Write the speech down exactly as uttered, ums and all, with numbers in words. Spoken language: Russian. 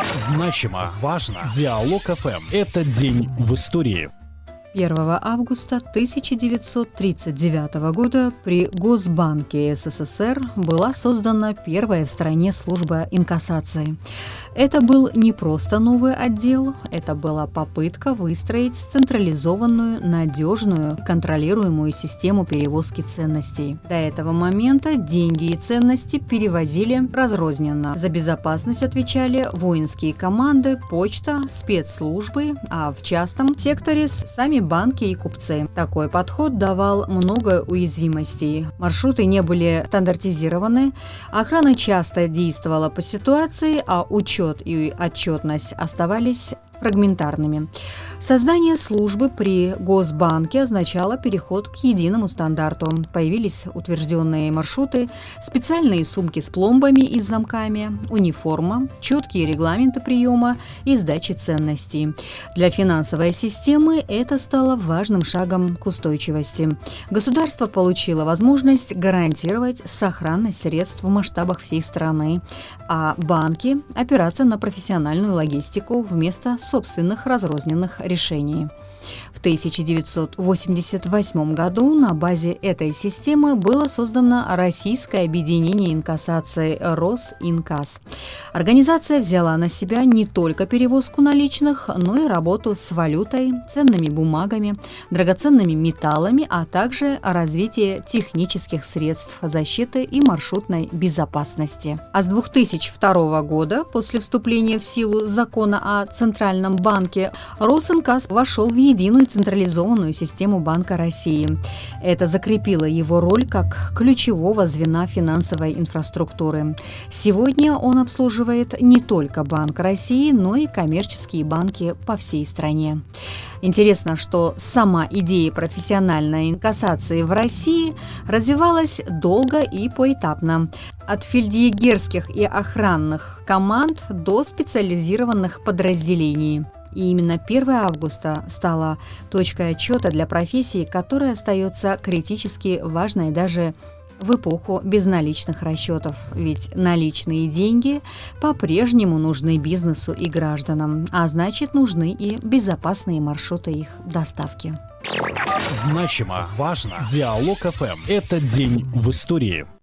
Значимо, важно. Диалог эф эм. Это день в истории. первого августа тысяча девятьсот тридцать девятого года при Госбанке эс эс эс эр была создана первая в стране служба инкассации. Это был не просто новый отдел, это была попытка выстроить централизованную, надежную, контролируемую систему перевозки ценностей. До этого момента деньги и ценности перевозили разрозненно. За безопасность отвечали воинские команды, почта, спецслужбы, а в частном секторе сами банки и купцы. Такой подход давал много уязвимостей. Маршруты не были стандартизированы, охрана часто действовала по ситуации, а учет и отчетность оставались фрагментарными. Создание службы при Госбанке означало переход к единому стандарту. Появились утвержденные маршруты, специальные сумки с пломбами и с замками, униформа, четкие регламенты приема и сдачи ценностей. Для финансовой системы это стало важным шагом к устойчивости. Государство получило возможность гарантировать сохранность средств в масштабах всей страны, а банки опираться на профессиональную логистику вместо собственных разрозненных решений. В тысяча девятьсот восемьдесят восьмом году на базе этой системы было создано Российское объединение инкассации Росинкасс. Организация взяла на себя не только перевозку наличных, но и работу с валютой, ценными бумагами, драгоценными металлами, а также развитие технических средств защиты и маршрутной безопасности. А с две тысячи второго года, после вступления в силу закона о Центральном банке, Росинкасс вошел в единую централизованную систему Банка России. Это закрепило его роль как ключевого звена финансовой инфраструктуры. Сегодня он обслуживает не только Банк России, но и коммерческие банки по всей стране. Интересно, что сама идея профессиональной инкассации в России развивалась долго и поэтапно. От фельдъегерских и охранных команд до специализированных подразделений. И именно первого августа стала точкой отсчета для профессии, которая остается критически важной даже в эпоху безналичных расчетов. Ведь наличные деньги по-прежнему нужны бизнесу и гражданам, а значит, нужны и безопасные маршруты их доставки. Значимо, важно. Диалог эф эм. Это день в истории.